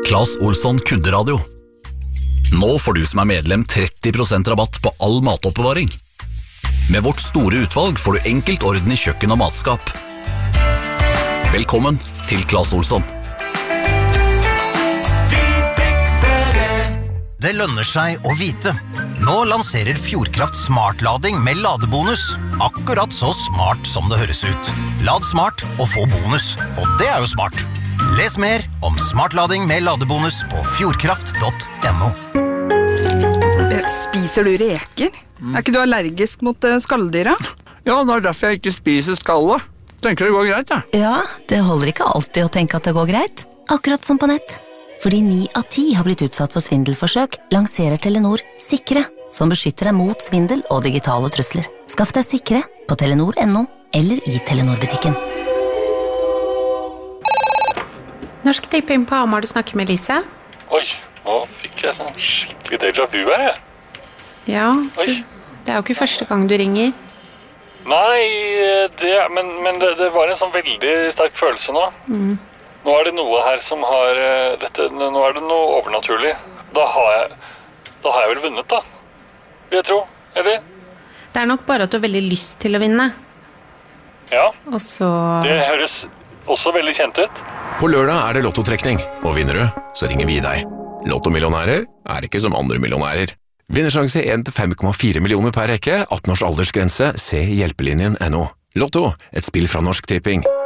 Claes Olsson kunderadio. Nå får du som medlem 30% rabatt på all matoppbevaring. Med vårt store utvalg får du enkelt orden I kjøkken og matskap. Velkommen til Claes Olsson. Det lønner seg å vite. Nå lanserer Fjordkraft smartlading med ladebonus. Akkurat så smart som det høres ut. Lad smart og få bonus. Og det jo smart. Les mer om smartlading med ladebonus på fjordkraft.no. Spiser du reker? Ikke du allergisk mot skalldyra? Ja, det derfor jeg ikke spiser skallet. Tenker det går greit, ja. Ja, det holder ikke alltid å tenke at det går greit. Akkurat som på nett. Fordi 9 av 10 har blitt utsatt for svindelforsøk, lanserer Telenor Sikre, som beskytter deg mot svindel og digitale trusler. Skaff deg Sikre på telenor.no eller I Telenor-butikken. Norsk Tipping på Hamar, du snakker med Lise. Oi, nå fikk jeg sånn skikkelig déjà vu her, jeg. Ja, det jo ikke første gang du ringer. Nei, men det var en sånn veldig sterk følelse nå. Nå det noe her som har nå det noe overnaturlig. Da har jeg vel vunnet, da. Vil jeg tro, eller? Det nok bare at du har veldig lyst til å vinne. Ja, og så... Det høres også veldig kjent ut. På lørdag det lottotrekning, og vinner du, så ringer vi deg. Lottomillionærer ikke som andre millionærer. Vinnersjanse 1 til 5,4 millioner per rekke, 18 års aldersgrense, se hjelpelinjen.no. Lotto, et spill fra Norsk Tipping.